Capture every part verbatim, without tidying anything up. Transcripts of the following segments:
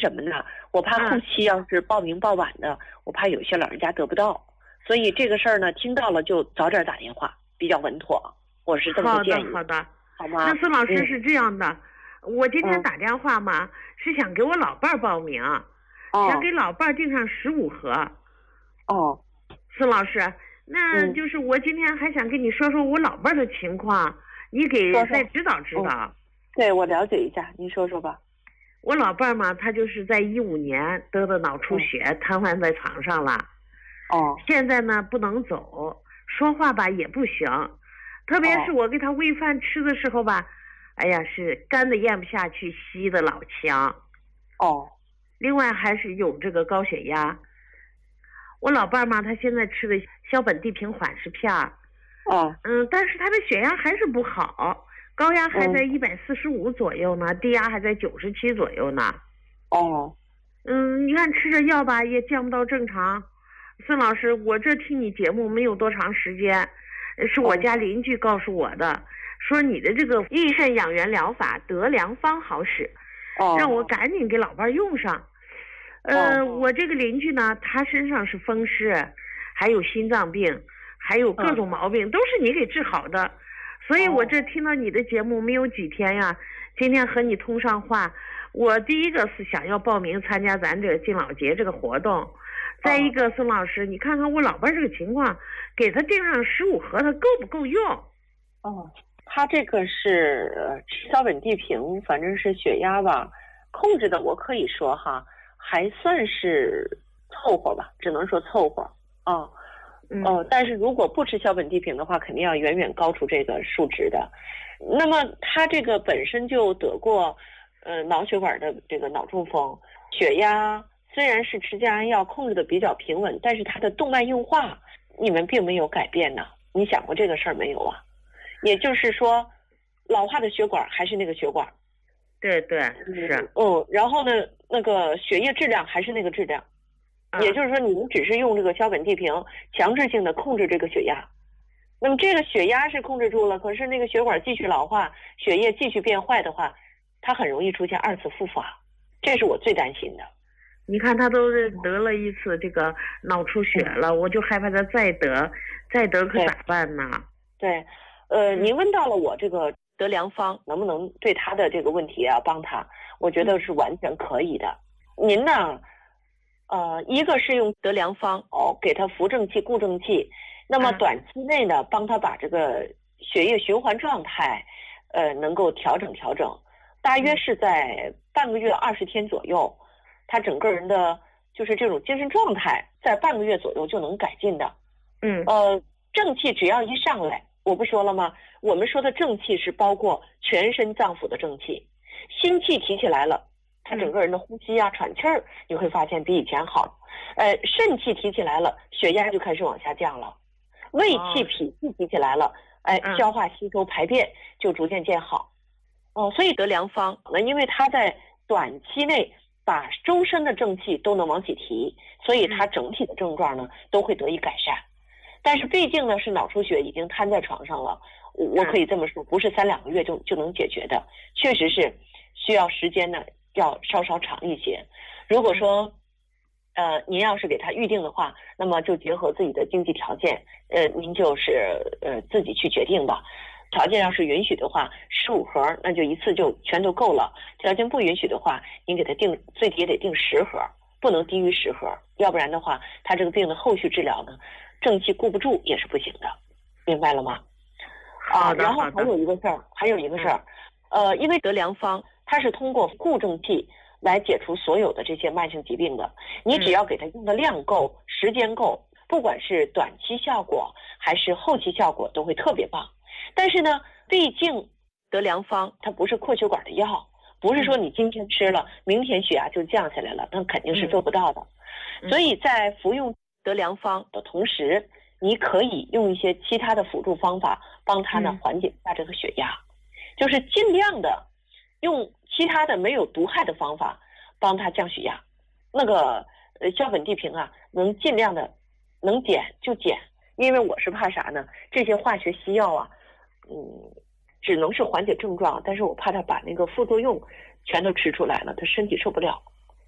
什么呢？我怕后期要是报名报晚的，我怕有些老人家得不到，所以这个事儿呢，听到了就早点打电话比较稳妥。我是这么建议。 好的，好的， 好吗？ 那孙老师是这样的，嗯、我今天打电话嘛、嗯，是想给我老伴儿报名，哦、想给老伴儿订上十五盒。 哦， 孙老师，那就是我今天还想跟你说说我老伴儿的情况，你给再指导指导。 嗯、对，我了解一下，您说说吧。 我老伴儿嘛，他就是在一五年得的脑出血，嗯、瘫痪在床上了。 哦。 现在呢不能走，说话吧也不行。特别是我给他喂饭吃的时候吧，哦、哎呀，是干的咽不下去，稀的老呛。 哦。 另外还是有这个高血压。我老伴嘛，他现在吃的硝苯地平缓释片。 哦。 嗯，但是他的血压还是不好，高压还在一百四十五左右呢，嗯、低压还在九十七左右呢。 哦。 嗯，你看吃着药吧，也降不到正常。孙老师，我这听你节目没有多长时间。是我家邻居告诉我的，哦、说你的这个益肾养元疗法德良方好使，哦、让我赶紧给老伴用上。呃，哦、我这个邻居呢，他身上是风湿，还有心脏病，还有各种毛病，哦、都是你给治好的。所以我这听到你的节目没有几天呀，今天和你通上话，我第一个是想要报名参加咱这个敬老节这个活动。再一个，孙老师，你看看我老伴这个情况，给他订上十五盒，他够不够用？ 哦，他这个是吃硝苯地平，反正是血压吧，控制的我可以说哈，还算是凑合吧，只能说凑合啊。哦，嗯呃，但是如果不吃硝苯地平的话，肯定要远远高出这个数值的。那么他这个本身就得过呃脑血管的这个脑中风，血压。虽然是吃降压药控制的比较平稳，但是它的动脉硬化你们并没有改变呢。你想过这个事儿没有啊？也就是说，老化的血管还是那个血管。 对对是。 嗯，然后呢，那个血液质量还是那个质量。嗯、也就是说，你们只是用这个硝苯地平强制性的控制这个血压。那么这个血压是控制住了，可是那个血管继续老化，血液继续变坏的话，它很容易出现二次复发，这是我最担心的。 你看他都是得了一次这个脑出血了，嗯、我就害怕他再得，再得可咋办呢？ 对，呃，您问到了我这个德良方能不能对他的这个问题啊帮他，我觉得是完全可以的。嗯、您呢，呃，一个是用德良方哦，给他扶正气、固正气，那么短期内呢，帮他把这个血液循环状态，呃，能够调整调整，大约是在半个月、二十天左右。他整个人的就是这种精神状态，在半个月左右就能改进的。 嗯， 呃，正气只要一上来，我不说了吗？我们说的正气是包括全身脏腑的正气，心气提起来了，他整个人的呼吸啊、喘气儿，你会发现比以前好。呃，肾气提起来了，血压就开始往下降了。胃气、脾气提起来了，哎，消化、吸收、排便就逐渐见好。哦，所以德良方那因为他在短期内把周身的正气都能往起提，所以它整体的症状呢都会得以改善。但是毕竟呢是脑出血已经瘫在床上了，我可以这么说，不是三两个月就就能解决的，确实是需要时间呢，要稍稍长一些。如果说呃您要是给他预定的话，那么就结合自己的经济条件，呃您就是呃自己去决定吧。条件要是允许的话，十五盒那就一次就全都够了。条件不允许的话，您给他定最低得定十盒，不能低于十盒，要不然的话，他这个病的后续治疗呢，正气顾不住也是不行的，明白了吗？啊，然后还有一个事儿，还有一个事儿，呃，因为德良方它是通过固正气来解除所有的这些慢性疾病的，你只要给他用的量够，时间够，不管是短期效果还是后期效果都会特别棒。但是呢，毕竟德良方它不是扩血管的药，不是说你今天吃了，明天血压就降下来了，那肯定是做不到的。嗯、所以在服用德良方的同时，你可以用一些其他的辅助方法帮他呢缓解一下这个血压，嗯、就是尽量的用其他的没有毒害的方法帮他降血压。那个呃硝苯地平啊，能尽量的能减就减，因为我是怕啥呢？这些化学西药啊。嗯，只能是缓解症状，但是我怕他把那个副作用全都吃出来了，他身体受不了。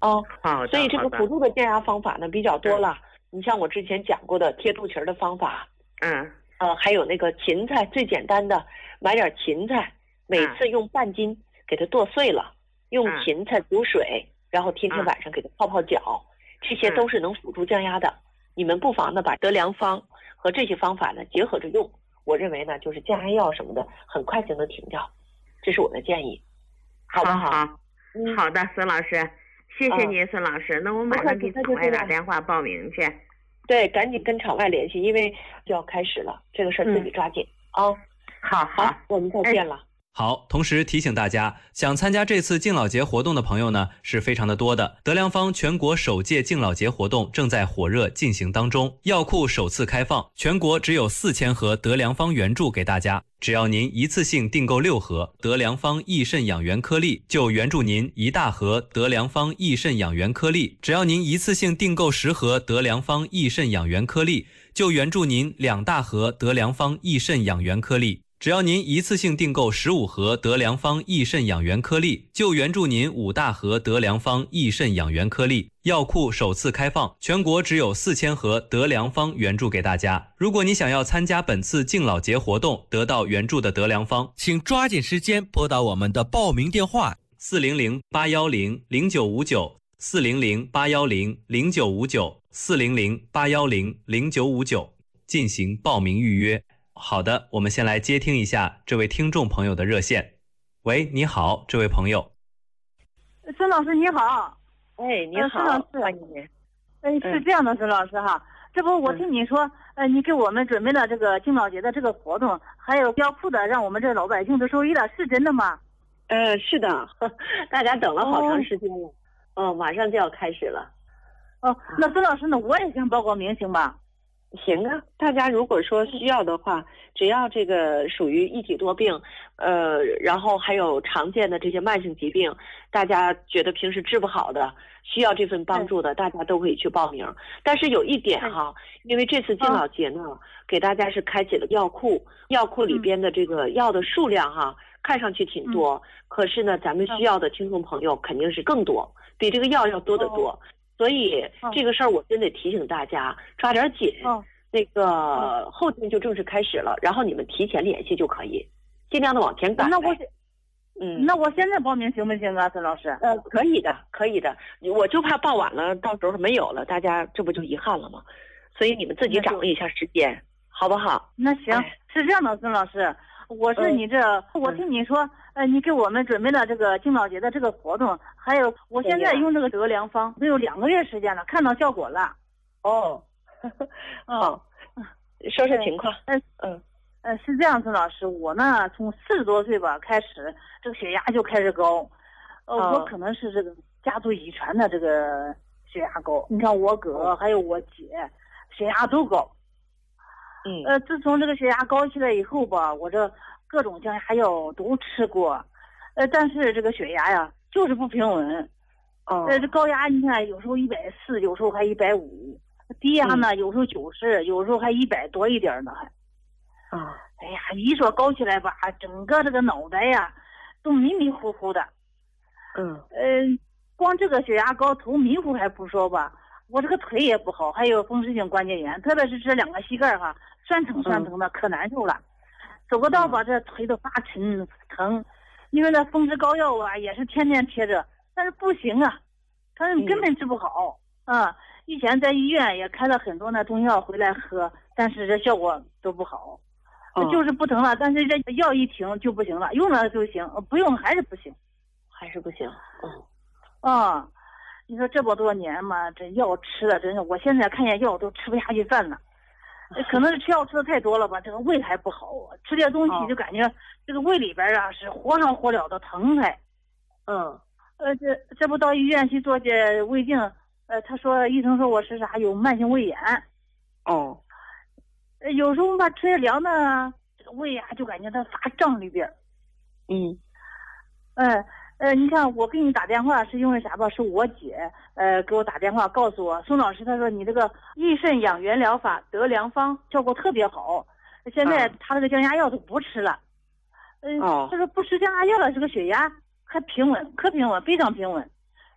哦， 好的。 所以这个辅助的降压方法呢比较多了。你像我之前讲过的贴肚脐的方法， 嗯， 呃，还有那个芹菜，最简单的，买点芹菜，每次用半斤给它剁碎了，用芹菜煮水，然后天天晚上给它泡泡脚，这些都是能辅助降压的。你们不妨呢把德良方和这些方法呢结合着用，我认为呢就是降压药什么的很快就能停掉，这是我的建议，好不好？ 好，嗯、好的，孙老师，谢谢您，孙老师。那我马上给场外打电话报名去。 对，赶紧跟场外联系，因为就要开始了，这个事儿自己抓紧啊、嗯哦。 好好， 我们再见了。哎好，同时提醒大家，想参加这次敬老节活动的朋友呢，是非常的多的。德良方全国首届敬老节活动正在火热进行当中，药库首次开放，全国只有四千盒德良方原著给大家。只要您一次性订购六盒德良方益肾养元颗粒，就援助您一大盒德良方益肾养元颗粒；只要您一次性订购十盒德良方益肾养元颗粒，就援助您两大盒德良方益肾养元颗粒。只要您一次性订购十五盒德良方益肾养元颗粒，就援助您五大盒德良方益肾养元颗粒。药库首次开放，全国只有四千盒德良方援助给大家。如果你想要参加本次敬老节活动，得到援助的德良方， 请抓紧时间拨打我们的报名电话： 四零零八幺零零九五九，四零零八幺零零九五九，四零零八幺零零九五九，进行报名预约。好的，我们先来接听一下这位听众朋友的热线。喂，你好，这位朋友。 孙老师你好。 哎，你好， 孙老师， 欢迎您。 哎，是这样的，孙老师哈，这不我听你说，呃，你给我们准备了这个敬老节的这个活动，还有药库的，让我们这老百姓都受益了，是真的吗？ 呃，是的，大家等了好长时间了，哦、呃，马上就要开始了。 哦，那孙老师呢，我也想报个名，行吧？ 行啊，大家如果说需要的话，只要这个属于一体多病，呃，然后还有常见的这些慢性疾病，大家觉得平时治不好的，需要这份帮助的，大家都可以去报名。但是有一点哈，因为这次敬老节呢，给大家是开启了药库，药库里边的这个药的数量哈，看上去挺多，可是呢，咱们需要的听众朋友肯定是更多，比这个药要多得多。所以这个事儿我真得提醒大家抓点紧，哦、那个、哦、后天就正式开始了，然后你们提前联系就可以，尽量的往前赶。 那我， 嗯， 那我现在报名行不行啊，孙老师？ 呃，可以的，可以的，我就怕报晚了，到时候没有了，大家这不就遗憾了吗？所以你们自己掌握一下时间，好不好？ 那行，哎、是这样的，孙老师。我是你这，嗯、我听你说，呃，你给我们准备了这个敬老节的这个活动，还有我现在用这个德良方都有两个月时间了，看到效果了。 哦，好，说说情况。 嗯嗯呃，是这样，孙老师，我呢从四十多岁吧开始，这个血压就开始高，呃，哦、我可能是这个家族遗传的这个血压高。你看我哥还有我姐，血压都高。 嗯， 呃，自从这个血压高起来以后吧，我这各种降压药都吃过，呃，但是这个血压呀就是不平稳。 哦。 呃，这高压你看有时候一百四，有时候还一百五，低压呢、嗯、有时候九十，有时候还一百多一点呢还。 啊、哦。 哎呀，一说高起来吧，整个这个脑袋呀都迷迷糊糊的。 嗯。 呃，光这个血压高头迷糊还不说吧。我这个腿也不好，还有风湿性关节炎，特别是这两个膝盖哈，酸疼酸疼的，可难受了。走个道吧，这腿都发沉疼，因为那风湿膏药啊，也是天天贴着，但是不行啊，他根本治不好。嗯、啊，以前在医院也开了很多那中药回来喝，但是这效果都不好， 哦、 就是不疼了。但是这药一停就不行了，用了就行，不用还是不行， 还是不行。 嗯。啊。你说这么多年嘛，这药吃的真是，我现在看见药都吃不下去饭了，可能是吃药吃的太多了吧，这个胃还不好，吃点东西就感觉这个胃里边啊是活上活了的疼还。 嗯， 呃，这这不到医院去做些胃镜，呃，他说医生说我是啥有慢性胃炎。 哦。 呃，有时候吧吃点凉的，这个胃啊就感觉它发胀里边。 嗯。 嗯。呃，你看我给你打电话是因为啥吧？是我姐呃给我打电话告诉我，孙老师他说你这个益肾养元疗法德良方效果特别好，现在他这个降压药都不吃了。嗯、呃， 哦。 他说不吃降压药了，这个血压还平稳，可平稳，非常平稳。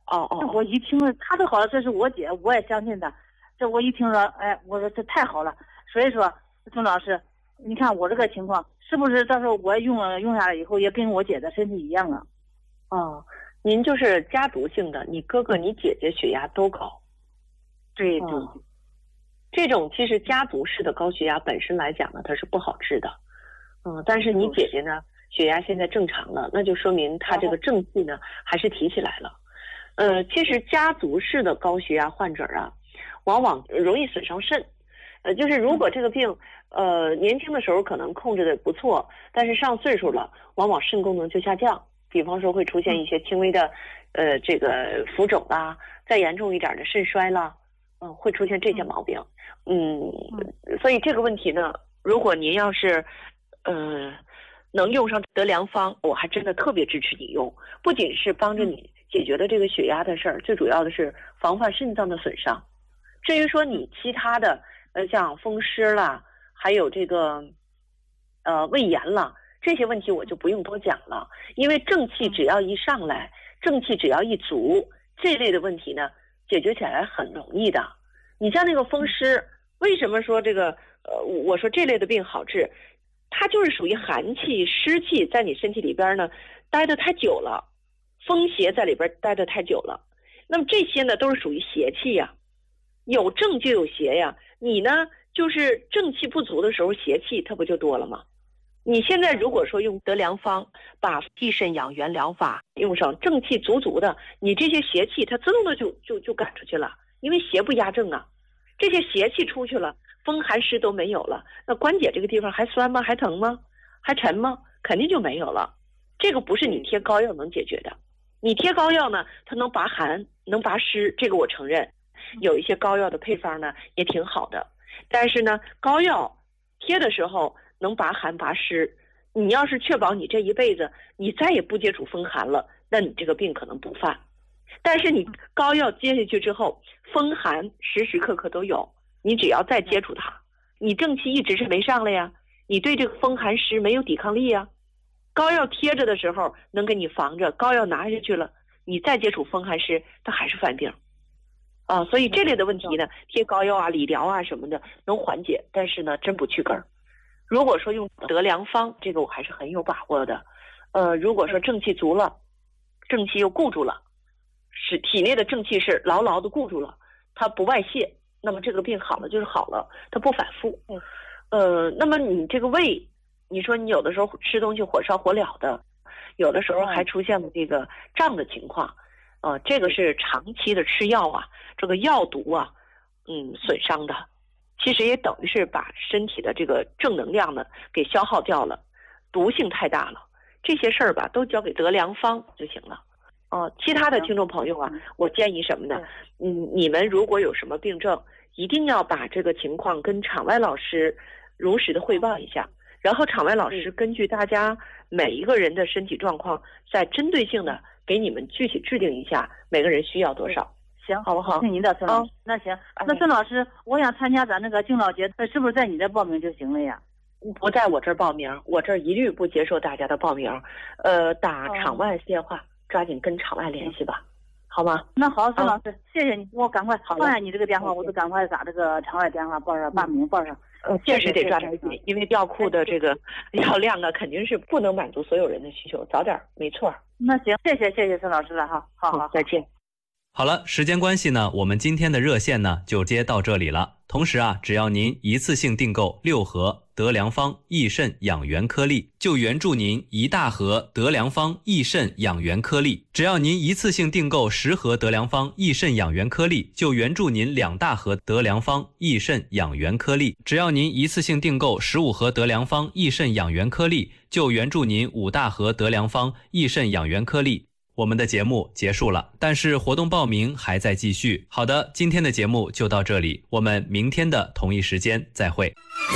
哦哦， 我一听了，他都好了，这是我姐，我也相信他。这我一听说，哎，我说这太好了。所以说，孙老师，你看我这个情况，是不是到时候我用了用下来以后，也跟我姐的身体一样啊？ 哦，您就是家族性的，你哥哥、你姐姐血压都高。 对对。 嗯，这种其实家族式的高血压本身来讲呢，它是不好治的。嗯，但是你姐姐呢，血压现在正常了，那就说明她这个正气呢还是提起来了。呃，其实家族式的高血压患者啊，往往容易损伤肾。呃，就是如果这个病，呃，年轻的时候可能控制的不错，但是上岁数了，往往肾功能就下降。比方说会出现一些轻微的，呃，这个浮肿啦，再严重一点的肾衰啦，嗯、呃，会出现这些毛病。嗯，所以这个问题呢，如果您要是，呃，能用上德良方，我还真的特别支持你用，不仅是帮着你解决的这个血压的事儿，最主要的是防范肾脏的损伤。至于说你其他的，呃，像风湿啦，还有这个，呃，胃炎啦，这些问题我就不用多讲了，因为正气只要一上来，正气只要一足，这类的问题呢，解决起来很容易的。你像那个风湿，为什么说这个，呃，我说这类的病好治，它就是属于寒气、湿气在你身体里边呢待得太久了，风邪在里边待得太久了，那么这些呢都是属于邪气呀。有正就有邪呀，你呢就是正气不足的时候，邪气它不就多了吗？你现在如果说用德良方，把益肾养元疗法用上，正气足足的，你这些邪气它自动的就就就赶出去了，因为邪不压正啊，这些邪气出去了，风寒湿都没有了，那关节这个地方还酸吗？还疼吗？还沉吗？肯定就没有了。这个不是你贴膏药能解决的，你贴膏药呢，它能拔寒，能拔湿，这个我承认。有一些膏药的配方呢也挺好的，但是呢膏药贴的时候能拔寒拔湿，你要是确保你这一辈子你再也不接触风寒了，那你这个病可能不犯。但是你膏药接下去之后，风寒时时刻刻都有，你只要再接触它，你正气一直是没上来呀，你对这个风寒湿没有抵抗力呀。膏药贴着的时候能给你防着，膏药拿下去了，你再接触风寒湿，它还是犯病。啊，所以这类的问题呢，贴膏药啊、理疗啊什么的能缓解，但是呢，真不去根儿。如果说用德良方，这个我还是很有把握的。呃，如果说正气足了，正气又固住了，是体内的正气是牢牢的固住了，它不外泄，那么这个病好了就是好了，它不反复。呃，那么你这个胃，你说你有的时候吃东西火烧火燎的，有的时候还出现了这个胀的情况。呃，这个是长期的吃药啊，这个药毒啊，嗯，损伤的，其实也等于是把身体的这个正能量呢给消耗掉了，毒性太大了。这些事儿吧，都交给德良方就行了。哦、呃，其他的听众朋友啊，我建议什么呢？嗯，你们如果有什么病症，一定要把这个情况跟场外老师如实的汇报一下，然后场外老师根据大家每一个人的身体状况，再针对性的给你们具体制定一下每个人需要多少， 行， 好不好？ 听您的，孙老师。哦、那行，那孙老师，我想参加咱那个敬老节，是不是在你这报名就行了呀？ 不在我这儿报名，我这儿一律不接受大家的报名。呃，打场外电话，哦、抓紧跟场外联系吧，好吗？ 那好，孙老师，哦、谢谢你，我赶快放下你这个电话，我就赶快打这个场外电话报上，报名报上。 呃，确实得抓紧，因为药库的这个药量呢，肯定是不能满足所有人的需求，早点没错。 那行，谢谢谢谢孙老师了哈，好好， 再见。 好了，时间关系呢，我们今天的热线呢就接到这里了。同时啊，只要您一次性订购六盒德良方益肾养元颗粒，就援助您一大盒德良方益肾养元颗粒；只要您一次性订购十盒德良方益肾养元颗粒，就援助您两大盒德良方益肾养元颗粒；只要您一次性订购十五盒德良方益肾养元颗粒，就援助您五大盒德良方益肾养元颗粒。我们的节目结束了，但是活动报名还在继续。好的，今天的节目就到这里，我们明天的同一时间再会。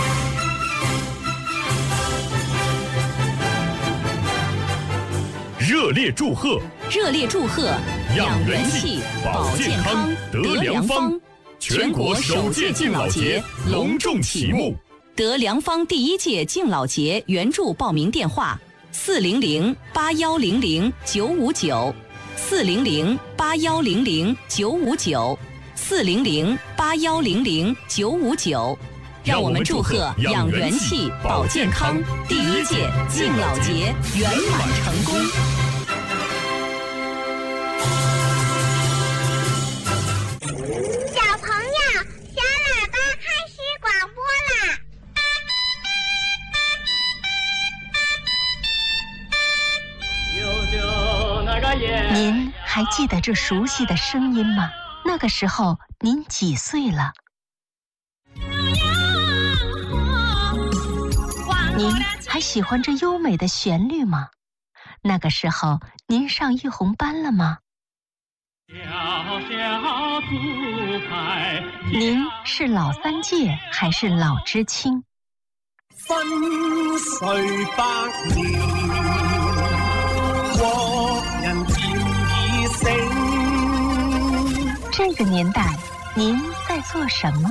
热烈祝贺！ 热烈祝贺！养元气，保健康，德良方，全国首届敬老节隆重启幕。德良方第一届敬老节援助报名电话：四零零八幺零零九五九， 四零零八幺零零九五九，四零零八幺零零九五九。让我们祝贺养元气、保健康第一届敬老节圆满成功。 小朋友，小喇叭开始广播啦！ 您还记得这熟悉的声音吗？那个时候您几岁了？您还喜欢这优美的旋律吗？那个时候您上一红班了吗？您是老三届还是老知青？ 分岁百年，国人漸已醒。 这个年代，您在做什么？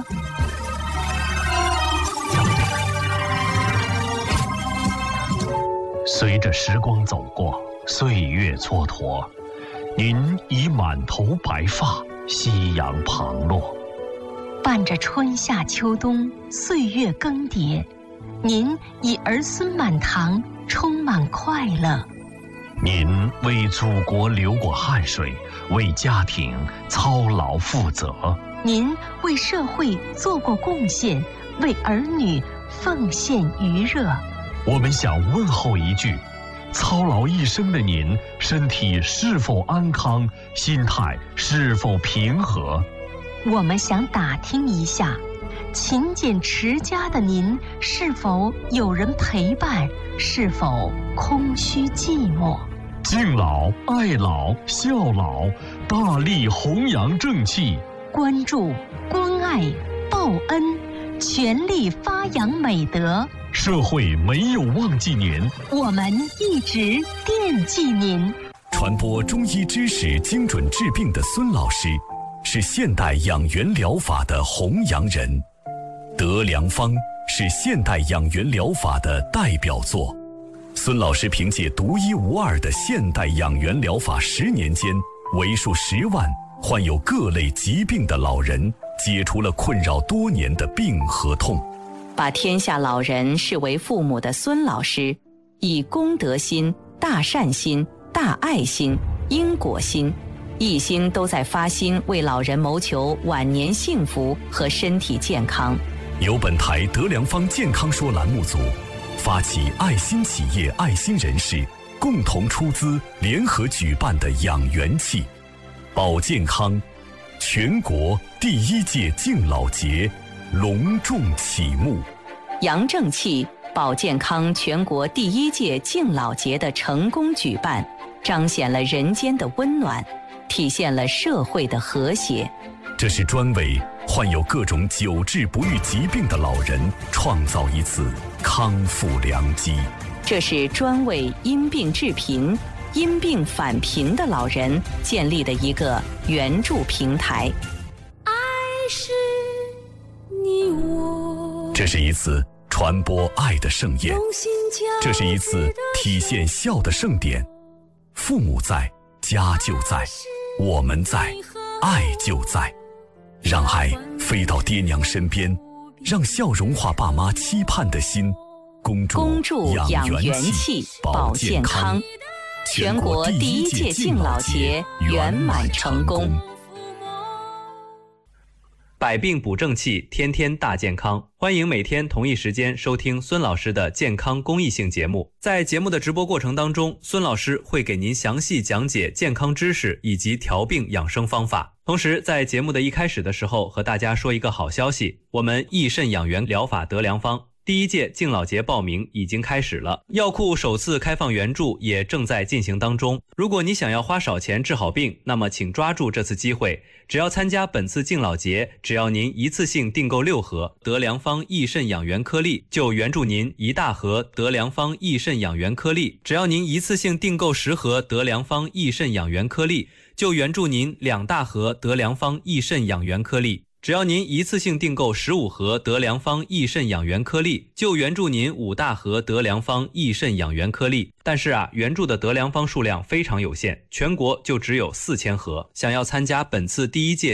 随着时光走过，岁月蹉跎，您已满头白发，夕阳旁落。 伴着春夏秋冬，岁月更迭，您已儿孙满堂，充满快乐。 您为祖国流过汗水，为家庭操劳负责。 您为社会做过贡献，为儿女奉献余热。 我们想问候一句：操劳一生的您，身体是否安康？心态是否平和？ 我们想打听一下，勤俭持家的您，是否有人陪伴？是否空虚寂寞？ 敬老、爱老、孝老，大力弘扬正气， 关注、关爱、报恩，全力发扬美德。 社会没有忘记您， 我们一直惦记您。 传播中医知识、精准治病的孙老师，是现代养元疗法的弘扬人。德良方是现代养元疗法的代表作。孙老师凭借独一无二的现代养元疗法，十年间为数十万患有各类疾病的老人解除了困扰多年的病和痛。 把天下老人视为父母的孙老师，以公德心、大善心、大爱心、因果心，一心都在发心为老人谋求晚年幸福和身体健康。 由本台德良方健康说栏目组发起爱心企业、爱心人士共同出资联合举办的养元气、保健康全国第一届敬老节隆重启幕。 养正气、保健康全国第一届敬老节的成功举办，彰显了人间的温暖，体现了社会的和谐。 这是专为患有各种久治不愈疾病的老人创造一次康复良机。 这是专为因病致贫、因病返贫的老人建立的一个援助平台。 爱是你我， 这是一次传播爱的盛宴，这是一次体现孝的盛典。父母在，家就在；我们在，爱就在。让爱飞到爹娘身边，让笑融化爸妈期盼的心。恭祝养元气、保健康， 全国第一届敬老节圆满成功。 百病补正气，天天大健康。欢迎每天同一时间收听孙老师的健康公益性节目。在节目的直播过程当中，孙老师会给您详细讲解健康知识以及调病养生方法。同时，在节目的一开始的时候，和大家说一个好消息，我们益肾养元疗法德良方第一届敬老节报名已经开始了，药库首次开放援助也正在进行当中。如果你想要花少钱治好病，那么请抓住这次机会，只要参加本次敬老节，只要您一次性订购六盒德良方益肾养元颗粒，就援助您一大盒德良方益肾养元颗粒；只要您一次性订购十盒德良方益肾养元颗粒，就援助您两大盒德良方益肾养元颗粒。 只要您一次性订购十五盒德良方益肾养元颗粒，就援助您五大盒德良方益肾养元颗粒。但是啊，援助的德良方数量非常有限，全国就只有四千盒。想要参加本次第一届